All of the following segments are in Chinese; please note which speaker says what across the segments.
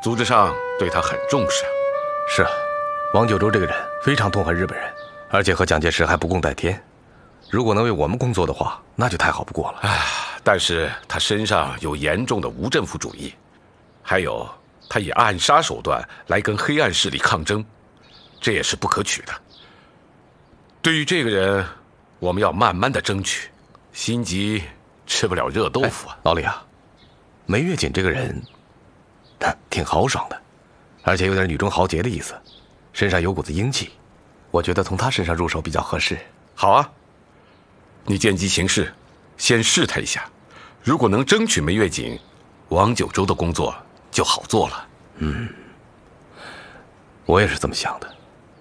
Speaker 1: 组织上对他很重视啊。
Speaker 2: 是啊，王九州这个人非常痛恨日本人，而且和蒋介石还不共戴天。如果能为我们工作的话，那就太好不过了。
Speaker 1: 但是他身上有严重的无政府主义，还有他以暗杀手段来跟黑暗势力抗争，这也是不可取的。对于这个人，我们要慢慢的争取，心急吃不了热豆腐啊。
Speaker 2: 老李啊，梅月锦这个人，挺豪爽的，而且有点女中豪杰的意思，身上有股子英气，我觉得从他身上入手比较合适。
Speaker 1: 好啊，你见机行事，先试探一下，如果能争取梅月锦，王九州的工作就好做了。
Speaker 2: 我也是这么想的。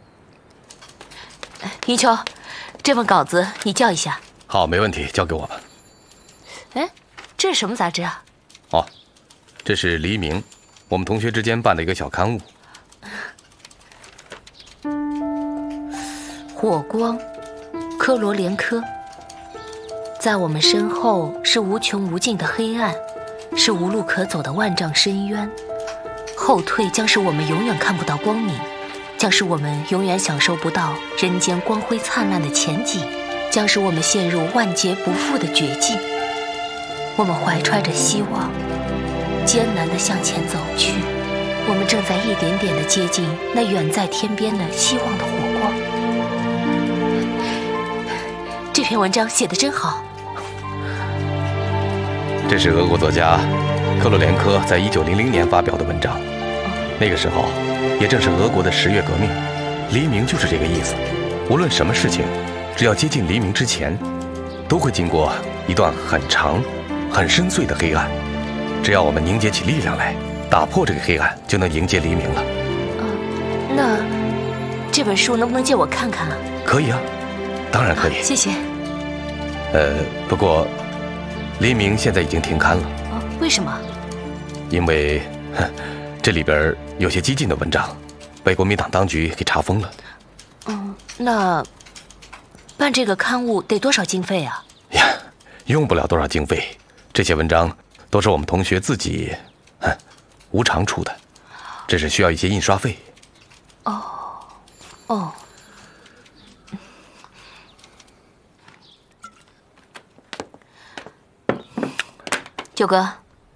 Speaker 3: 云秋，这份稿子你校一下。
Speaker 2: 好，没问题，交给我吧。
Speaker 3: 哎，这是什么杂志啊？
Speaker 2: 哦，这是黎明，我们同学之间办的一个小刊物。
Speaker 3: 火光，科罗连科。在我们身后是无穷无尽的黑暗，是无路可走的万丈深渊。后退将是我们永远看不到光明，将是我们永远享受不到人间光辉灿烂的前景，将使我们陷入万劫不复的绝境。我们怀揣着希望，艰难地向前走去。我们正在一点点地接近那远在天边的希望的火光。这篇文章写得真好。
Speaker 2: 这是俄国作家科洛连科在1900年发表的文章。那个时候，也正是俄国的10月革命，黎明就是这个意思。无论什么事情，只要接近黎明之前，都会经过一段很长、很深邃的黑暗。只要我们凝结起力量来，打破这个黑暗，就能迎接黎明了。
Speaker 3: 那这本书能不能借我看看啊？
Speaker 2: 可以啊，当然可以。
Speaker 3: 谢谢。
Speaker 2: 不过，黎明现在已经停刊了。
Speaker 3: 为什么？
Speaker 2: 因为这里边有些激进的文章，被国民党当局给查封了。
Speaker 3: 那办这个刊物得多少经费啊？
Speaker 2: 呀，用不了多少经费，这些文章都是我们同学自己无偿出的，只是需要一些印刷费。
Speaker 3: 哦。九哥，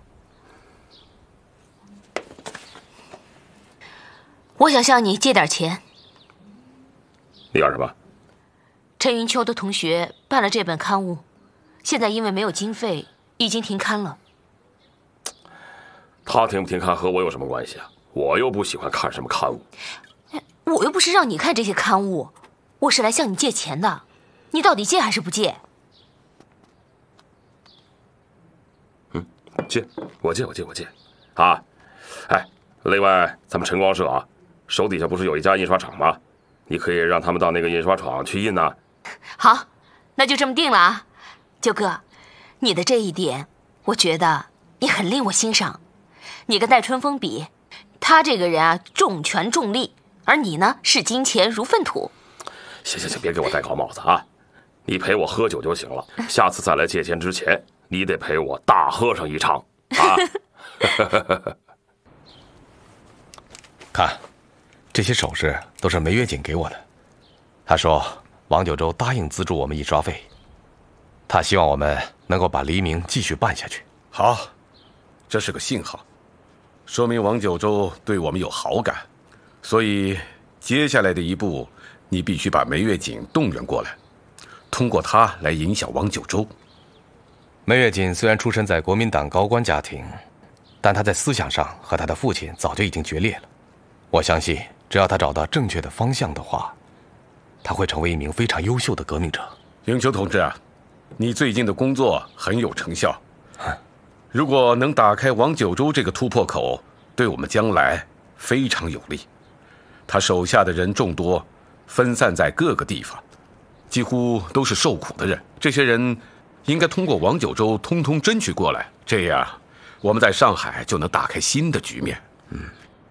Speaker 3: 我想向你借点钱。
Speaker 4: 你要什么？
Speaker 3: 陈云秋的同学办了这本刊物，现在因为没有经费，已经停刊了。
Speaker 4: 他停不停刊和我有什么关系啊？我又不喜欢看什么刊物。
Speaker 3: 我又不是让你看这些刊物，我是来向你借钱的。你到底借还是不借？
Speaker 4: 借，我借啊！哎，另外，咱们晨光社啊，手底下不是有一家印刷厂吗？你可以让他们到那个印刷厂去印呢。
Speaker 3: 好，那就这么定了啊。九哥，你的这一点，我觉得你很令我欣赏。你跟戴春风比，他这个人啊重权重利，而你呢视金钱如粪土。
Speaker 4: 行，别给我戴高帽子啊！你陪我喝酒就行了，下次再来借钱之前，你得陪我大喝上一场啊！
Speaker 2: 看，这些首饰都是梅月锦给我的。他说王九州答应资助我们印刷费，他希望我们能够把黎明继续办下去。
Speaker 1: 好，这是个信号，说明王九州对我们有好感，所以接下来的一步，你必须把梅月锦动员过来，通过他来影响王九州。
Speaker 2: 梅月锦虽然出身在国民党高官家庭，但他在思想上和他的父亲早就已经决裂了。我相信，只要他找到正确的方向的话，他会成为一名非常优秀的革命者。
Speaker 1: 英秋同志啊，你最近的工作很有成效。如果能打开王九州这个突破口，对我们将来非常有利。他手下的人众多，分散在各个地方，几乎都是受苦的人。这些人应该通过王九州通通争取过来，这样我们在上海就能打开新的局面。